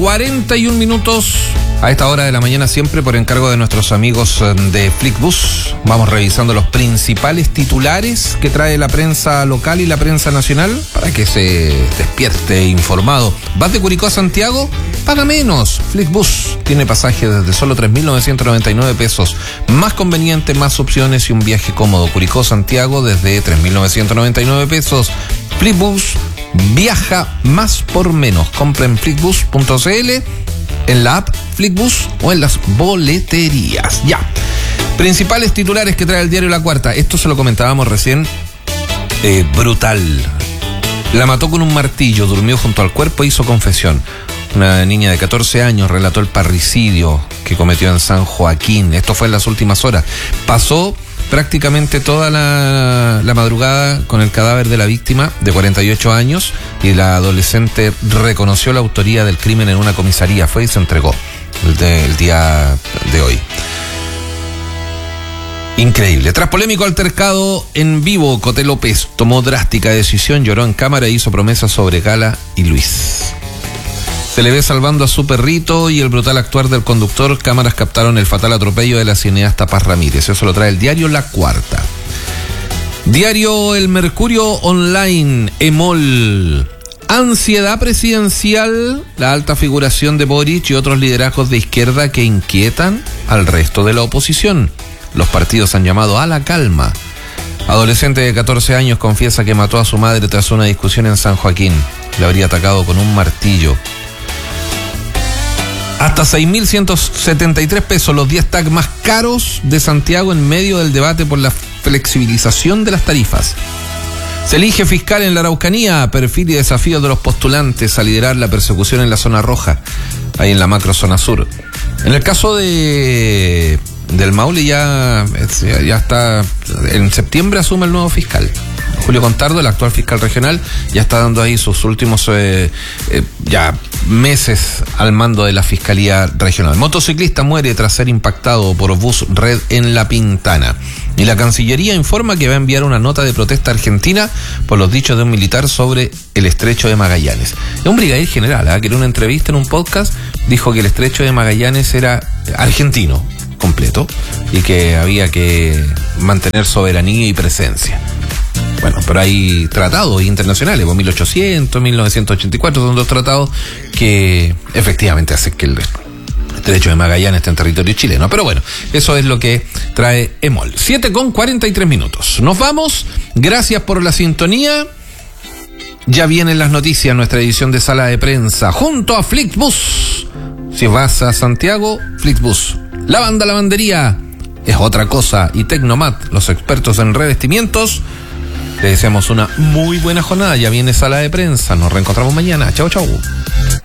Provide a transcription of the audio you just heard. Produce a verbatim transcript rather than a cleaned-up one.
cuarenta y un minutos a esta hora de la mañana, siempre por encargo de nuestros amigos de Flixbus. Vamos revisando los principales titulares que trae la prensa local y la prensa nacional para que se despierte informado. ¿Vas de Curicó a Santiago? Paga menos. Flixbus tiene pasaje desde solo tres mil novecientos noventa y nueve pesos. Más conveniente, más opciones y un viaje cómodo. Curicó Santiago desde tres mil novecientos noventa y nueve pesos. Flixbus viaja más por menos. Compra en flixbus punto cl, en la app Flixbus o en las boleterías. Ya. Principales titulares que trae el diario La Cuarta. Esto se lo comentábamos recién. Eh, brutal. La mató con un martillo, durmió junto al cuerpo e hizo confesión. Una niña de catorce años relató el parricidio que cometió en San Joaquín. Esto fue en las últimas horas. Pasó prácticamente toda la, la madrugada con el cadáver de la víctima de cuarenta y ocho años, y la adolescente reconoció la autoría del crimen en una comisaría. Fue y se entregó el, de, el día de hoy. Increíble. Tras polémico altercado en vivo, Coté López tomó drástica decisión, lloró en cámara e hizo promesas sobre Gala y Luis. Se le ve salvando a su perrito y el brutal actuar del conductor. Cámaras captaron el fatal atropello de la cineasta Paz Ramírez. Eso lo trae el diario La Cuarta. Diario El Mercurio Online, Emol. Ansiedad presidencial, la alta figuración de Boric y otros liderazgos de izquierda que inquietan al resto de la oposición. Los partidos han llamado a la calma. Adolescente de catorce años confiesa que mató a su madre tras una discusión en San Joaquín. Le habría atacado con un martillo. Hasta seis mil ciento setenta y tres pesos los diez tags más caros de Santiago en medio del debate por la flexibilización de las tarifas. Se elige fiscal en la Araucanía, perfil y desafíos de los postulantes a liderar la persecución en la zona roja, ahí en la macro zona sur. En el caso de del Maule ya, ya está, en septiembre asume el nuevo fiscal. Julio Contardo, el actual fiscal regional, ya está dando ahí sus últimos eh, eh, ya meses al mando de la Fiscalía Regional. Motociclista muere tras ser impactado por bus red en La Pintana. Y la Cancillería informa que va a enviar una nota de protesta a Argentina por los dichos de un militar sobre el Estrecho de Magallanes. Es un brigadier general, ¿eh? que en una entrevista en un podcast dijo que el Estrecho de Magallanes era argentino completo y que había que mantener soberanía y presencia. Bueno, pero hay tratados internacionales, mil ochocientos, mil novecientos ochenta y cuatro, son dos tratados que efectivamente hacen que el Estrecho de Magallanes esté en territorio chileno. Pero bueno, eso es lo que trae Emol. siete con cuarenta y tres minutos. Nos vamos. Gracias por la sintonía. Ya vienen las noticias, nuestra edición de Sala de Prensa, junto a Flixbus. Si vas a Santiago, Flixbus. La Banda Lavandería es otra cosa. Y Tecnomat, los expertos en revestimientos. Le deseamos una muy buena jornada. Ya viene Sala de Prensa. Nos reencontramos mañana. Chau, chau.